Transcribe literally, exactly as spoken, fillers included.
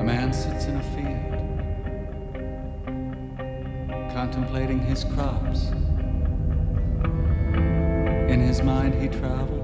man sits in a field, contemplating his crops. In his mind he travels